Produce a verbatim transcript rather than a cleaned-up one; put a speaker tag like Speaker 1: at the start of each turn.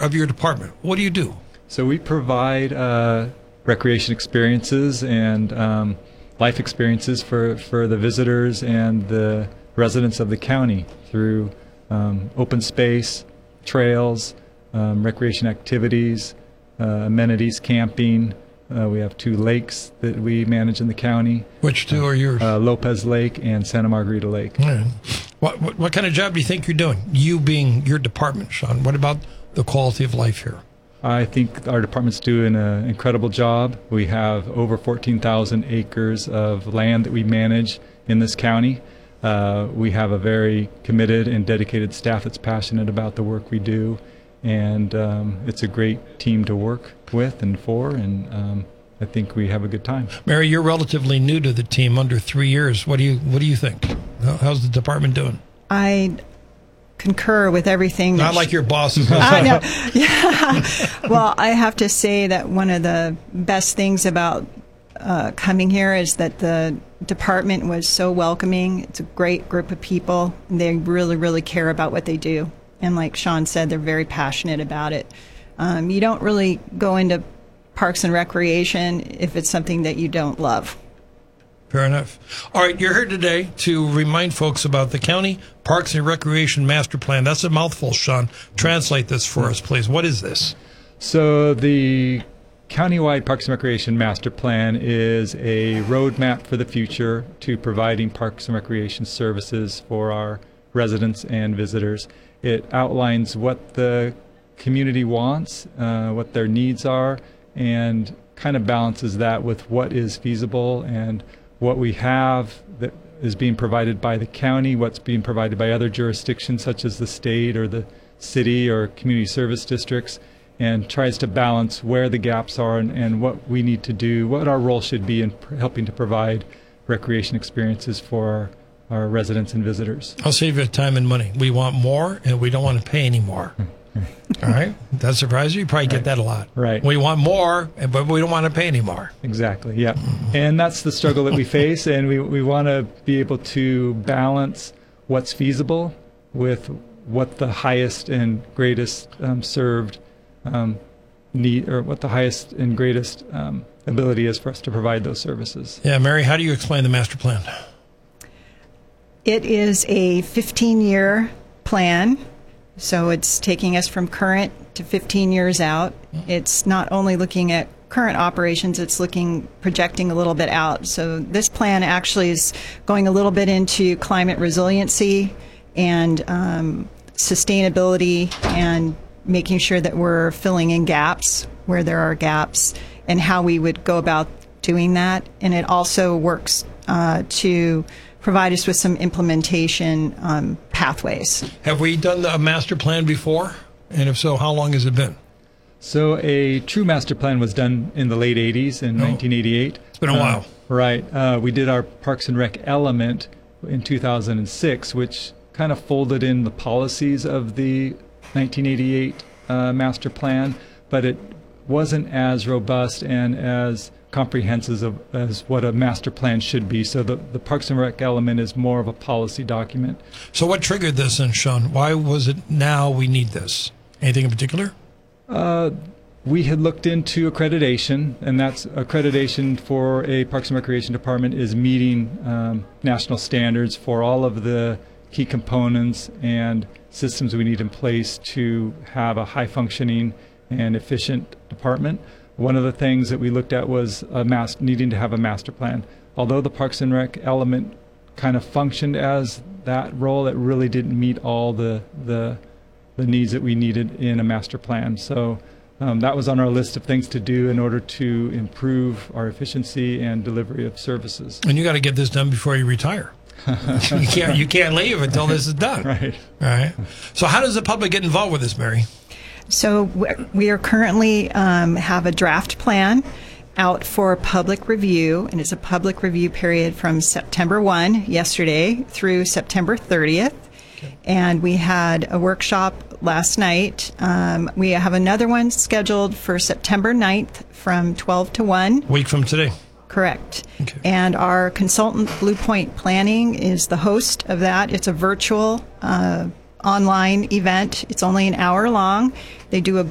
Speaker 1: of your department. What do you do?
Speaker 2: So we provide uh, recreation experiences and um, life experiences for, for the visitors and the residents of the county through um, open space, trails, um, recreation activities, uh, amenities, camping. Uh, we have two lakes that we manage in the county.
Speaker 1: Which two are yours?
Speaker 2: Uh, Lopez Lake and Santa Margarita Lake.
Speaker 1: Yeah. What, what what kind of job do you think you're doing? You being your department, Sean. What about the quality of life here?
Speaker 2: I think our department's doing an incredible job. We have over fourteen thousand acres of land that we manage in this county. Uh, we have a very committed and dedicated staff that's passionate about the work we do, and um, it's a great team to work with and for, and um, I think we have a good time.
Speaker 1: Mary, you're relatively new to the team, under three years. What do you what do you think? How's the department doing?
Speaker 3: I concur with everything.
Speaker 1: Not like your boss is.
Speaker 3: I know. Yeah. Well, I have to say that one of the best things about uh, coming here is that the department was so welcoming. It's a great group of people. They really, really care about what they do. And like Sean said, they're very passionate about it. Um, you don't really go into Parks and Recreation if it's something that you don't love.
Speaker 1: Fair enough. All right, you're here today to remind folks about the County Parks and Recreation Master Plan. That's a mouthful, Sean. Translate this for us, please. What is this?
Speaker 2: So the Countywide Parks and Recreation Master Plan is a roadmap for the future to providing parks and recreation services for our residents and visitors. It outlines what the community wants, uh, what their needs are, and kind of balances that with what is feasible and what we have that is being provided by the county, what's being provided by other jurisdictions such as the state or the city or community service districts, and tries to balance where the gaps are and, and what we need to do, what our role should be in pr- helping to provide recreation experiences for our, our residents and visitors.
Speaker 1: I'll save you time and money. We want more, and we don't want to pay any more. All right? That surprise you? You probably get
Speaker 2: Right.
Speaker 1: that a lot.
Speaker 2: Right.
Speaker 1: We want more, but we don't want to pay any more.
Speaker 2: Exactly, yeah. And that's the struggle that we face, and we, we want to be able to balance what's feasible with what the highest and greatest um, served um, need, or what the highest and greatest um, ability is for us to provide those services.
Speaker 1: Yeah, Mary, how do you explain the master plan?
Speaker 3: It is a fifteen-year plan. So it's taking us from current to fifteen years out. It's not only looking at current operations, it's looking, projecting a little bit out. So this plan actually is going a little bit into climate resiliency and um, sustainability and making sure that we're filling in gaps where there are gaps and how we would go about doing that. And it also works uh, to provide us with some implementation um, pathways.
Speaker 1: Have we done a master plan before? And if so, how long has it been?
Speaker 2: So a true master plan was done in the late eighties, in
Speaker 1: Oh.
Speaker 2: nineteen eighty-eight.
Speaker 1: It's been a
Speaker 2: Uh,
Speaker 1: while.
Speaker 2: Right. Uh, we did our Parks and Rec element in two thousand six, which kind of folded in the policies of the nineteen eighty-eight uh, master plan, but it wasn't as robust and as comprehensive of, as what a master plan should be. So the, the Parks and Rec element is more of a policy document.
Speaker 1: So what triggered this then, Sean? Why was it now we need this? Anything in particular?
Speaker 2: Uh, we had looked into accreditation, and that's accreditation for a Parks and Recreation department is meeting um, national standards for all of the key components and systems we need in place to have a high-functioning and efficient department. One of the things that we looked at was a mas- needing to have a master plan. Although the Parks and Rec element kind of functioned as that role, it really didn't meet all the the, the needs that we needed in a master plan. So um, that was on our list of things to do in order to improve our efficiency and delivery of services.
Speaker 1: And you got to get this done before you retire. you can't you can't leave until this is done.
Speaker 2: Right.
Speaker 1: All right. So how does the public get involved with this, Mary?
Speaker 3: So we are currently um, have a draft plan out for public review, and it's a public review period from September first, yesterday, through September thirtieth. Okay. And we had a workshop last night. Um, we have another one scheduled for September ninth from twelve to one.
Speaker 1: Week from today.
Speaker 3: Correct.
Speaker 1: Okay.
Speaker 3: And our consultant, Blue Point Planning, is the host of that. It's a virtual uh online event. It's only an hour long. They do a